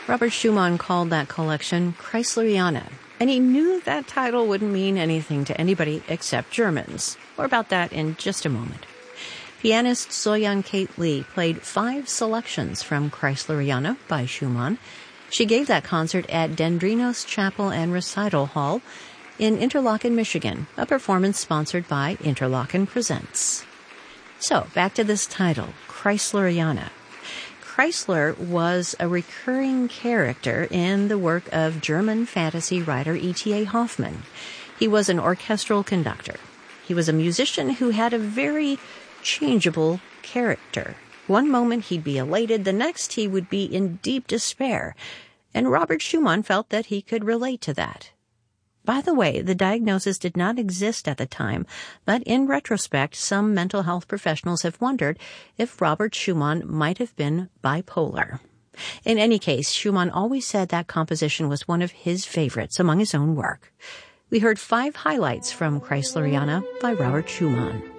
Robert Schumann called that collection Chrysleriana, and he knew that title wouldn't mean anything to anybody except Germans. More about that in just a moment. Pianist So-Young Kate Lee played 5 selections from Chrysleriana by Schumann. She gave that concert at Dendrinos Chapel and Recital Hall in Interlochen, Michigan, a performance sponsored by Interlochen Presents. So, back to this title, Chrysleriana. Chrysler was a recurring character in the work of German fantasy writer E.T.A. Hoffmann. He was an orchestral conductor. He was a musician who had a very changeable character. One moment he'd be elated, the next he would be in deep despair. And Robert Schumann felt that he could relate to that. By the way, the diagnosis did not exist at the time, but in retrospect, some mental health professionals have wondered if Robert Schumann might have been bipolar. In any case, Schumann always said that composition was one of his favorites among his own work. We heard 5 highlights from Chrysleriana by Robert Schumann.